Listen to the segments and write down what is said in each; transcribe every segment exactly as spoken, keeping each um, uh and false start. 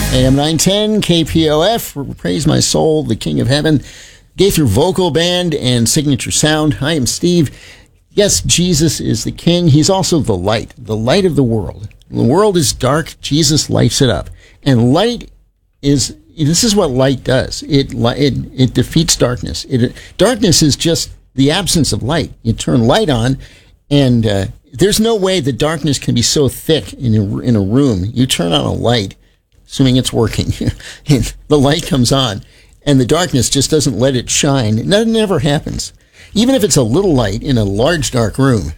A M nine ten, K P O F, Praise My Soul, the King of Heaven, Gaither Vocal Band, and Signature Sound. I am Steve. Yes, Jesus is the King. He's also the light, the light of the world. The world is dark. Jesus lights it up. And light is, this is what light does. It it, it defeats darkness. It, darkness is just the absence of light. You turn light on, and uh, there's no way the darkness can be so thick in a, in a room. You turn on a light, assuming it's working, and the light comes on, and the darkness just doesn't let it shine. That never happens. Even if it's a little light in a large dark room,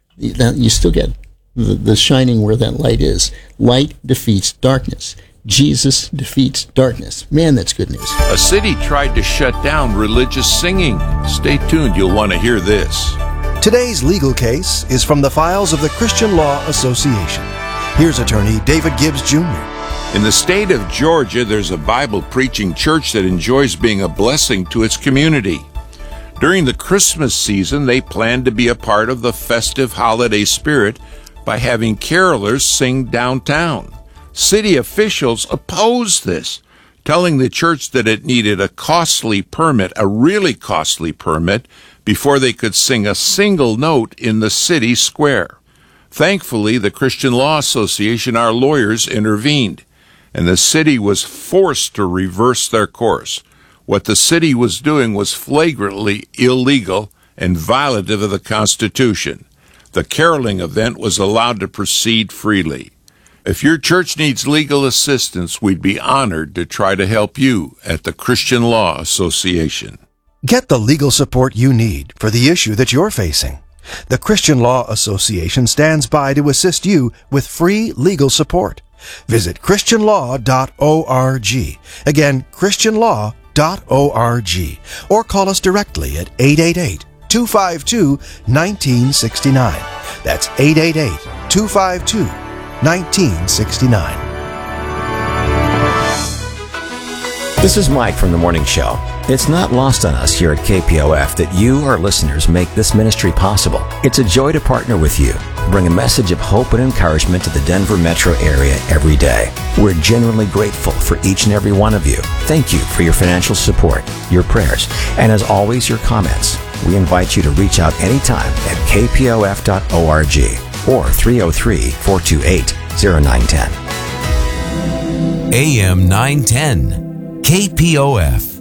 you still get the, the shining where that light is. Light defeats darkness. Jesus defeats darkness. Man, that's good news. A city tried to shut down religious singing. Stay tuned, you'll want to hear this. Today's legal case is from the files of the Christian Law Association. Here's attorney David Gibbs, Junior In the state of Georgia, there's a Bible-preaching church that enjoys being a blessing to its community. During the Christmas season, they plan to be a part of the festive holiday spirit by having carolers sing downtown. City officials opposed this, telling the church that it needed a costly permit, a really costly permit, before they could sing a single note in the city square. Thankfully, the Christian Law Association, our lawyers, intervened, and the city was forced to reverse their course. What the city was doing was flagrantly illegal and violative of the Constitution. The caroling event was allowed to proceed freely. If your church needs legal assistance, we'd be honored to try to help you at the Christian Law Association. Get the legal support you need for the issue that you're facing. The Christian Law Association stands by to assist you with free legal support. Visit christian law dot org. Again, christian law dot org. Or call us directly at eight eight eight, two five two, one nine six nine. That's eight eight eight, two five two, one nine six nine. This is Mike from The Morning Show. It's not lost on us here at K P O F that you, our listeners, make this ministry possible. It's a joy to partner with you, bring a message of hope and encouragement to the Denver metro area every day. We're genuinely grateful for each and every one of you. Thank you for your financial support, your prayers, and as always, your comments. We invite you to reach out anytime at k p o f dot org or three oh three, four two eight, oh nine one oh. A M nine ten, K P O F.